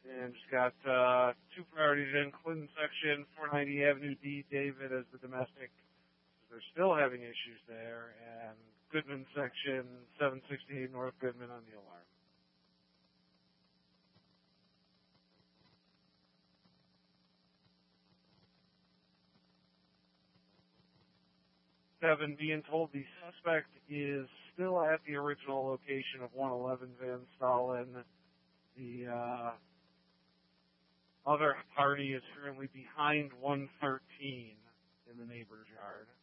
And just got two priorities in. Clinton section, 490 Avenue D, David as the domestic. They're still having issues there. And Goodman section, 768 North Goodman on the alarm. 7 being told the suspect is still at the original location of 111 Van Stalin. The other party is currently behind 113 in the neighbor's yard.